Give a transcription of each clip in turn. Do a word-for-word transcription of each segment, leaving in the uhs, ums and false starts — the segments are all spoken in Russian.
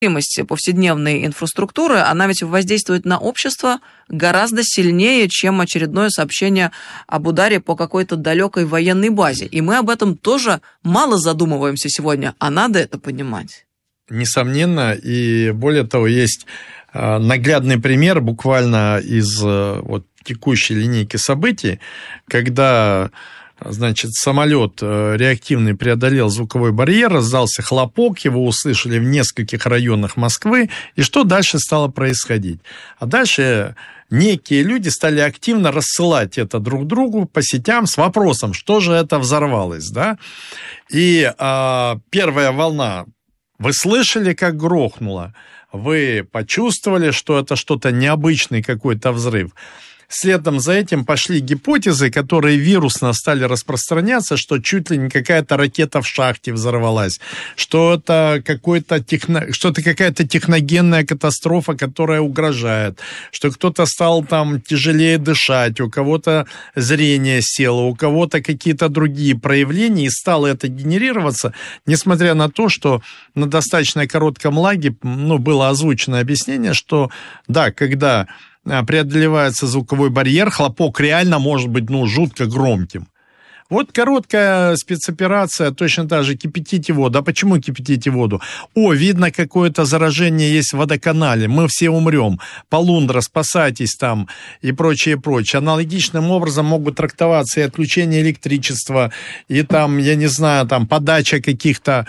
повседневной инфраструктуры, она ведь воздействует на общество гораздо сильнее, чем очередное сообщение об ударе по какой-то далекой военной базе. И мы об этом тоже мало задумываемся сегодня, а надо это понимать. Несомненно, и более того, есть наглядный пример буквально из вот текущей линейки событий, когда... Значит, самолет реактивный преодолел звуковой барьер, раздался хлопок, его услышали в нескольких районах Москвы. И что дальше стало происходить? А дальше некие люди стали активно рассылать это друг другу по сетям с вопросом, что же это взорвалось, да? И а, первая волна, вы слышали, как грохнуло? Вы почувствовали, что это что-то необычный какой-то взрыв? Следом за этим пошли гипотезы, которые вирусно стали распространяться, что чуть ли не какая-то ракета в шахте взорвалась, что это, какой-то техно... что это какая-то техногенная катастрофа, которая угрожает, что кто-то стал там тяжелее дышать, у кого-то зрение село, у кого-то какие-то другие проявления, и стало это генерироваться, несмотря на то, что на достаточно коротком лаге ну, было озвучено объяснение, что да, когда преодолевается звуковой барьер, хлопок реально может быть, ну, жутко громким. Вот короткая спецоперация, точно так же, кипятите воду. А почему кипятите воду? О, видно, какое-то заражение есть в водоканале, мы все умрем. Полундра, спасайтесь там и прочее, прочее. Аналогичным образом могут трактоваться и отключение электричества, и там, я не знаю, там подача каких-то,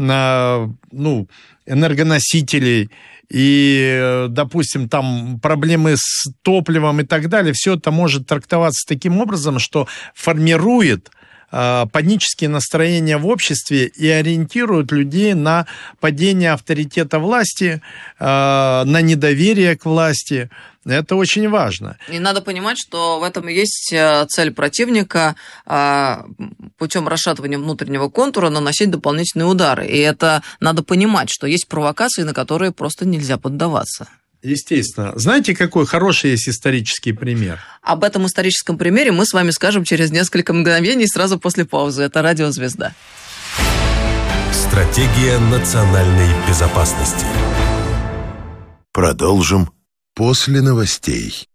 ну, энергоносителей, и, допустим, там проблемы с топливом и так далее, все это может трактоваться таким образом, что формирует э, панические настроения в обществе и ориентирует людей на падение авторитета власти, э, на недоверие к власти. Это очень важно. И надо понимать, что в этом и есть цель противника путем расшатывания внутреннего контура наносить дополнительные удары. И это надо понимать, что есть провокации, на которые просто нельзя поддаваться. Естественно. Знаете, какой хороший есть исторический пример? Об этом историческом примере мы с вами скажем через несколько мгновений, сразу после паузы. Это «Радио Звезда». Стратегия национальной безопасности. Продолжим после новостей.